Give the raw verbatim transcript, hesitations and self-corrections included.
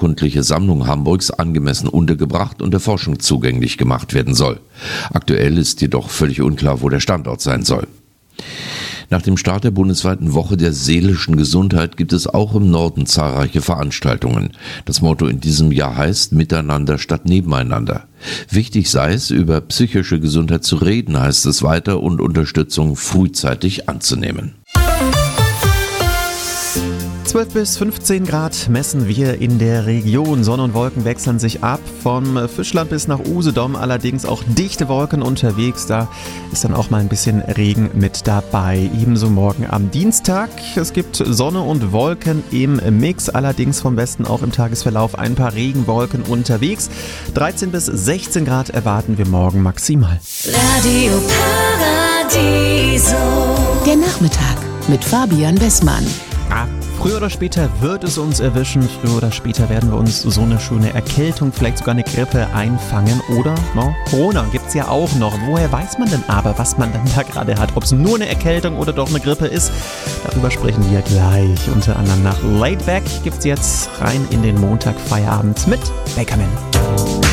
urkundliche Sammlung Hamburgs angemessen untergebracht und der Forschung zugänglich gemacht werden soll. Aktuell ist jedoch völlig unklar, wo der Standort sein soll. Nach dem Start der bundesweiten Woche der seelischen Gesundheit gibt es auch im Norden zahlreiche Veranstaltungen. Das Motto in diesem Jahr heißt Miteinander statt Nebeneinander. Wichtig sei es, über psychische Gesundheit zu reden, heißt es weiter, und Unterstützung frühzeitig anzunehmen. zwölf bis fünfzehn Grad messen wir in der Region. Sonne und Wolken wechseln sich ab. Vom Fischland bis nach Usedom allerdings auch dichte Wolken unterwegs. Da ist dann auch mal ein bisschen Regen mit dabei. Ebenso morgen am Dienstag. Es gibt Sonne und Wolken im Mix. Allerdings vom Westen auch im Tagesverlauf ein paar Regenwolken unterwegs. dreizehn bis sechzehn Grad erwarten wir morgen maximal. Radio Paradiso. Der Nachmittag mit Fabian Wessmann. Ah, früher oder später wird es uns erwischen, früher oder später werden wir uns so eine schöne Erkältung, vielleicht sogar eine Grippe einfangen oder no, Corona gibt es ja auch noch. Woher weiß man denn aber, was man dann da gerade hat? Ob es nur eine Erkältung oder doch eine Grippe ist? Darüber sprechen wir gleich. Unter anderem nach Laid Back gibt es jetzt rein in den Montag Feierabend mit Bakerman.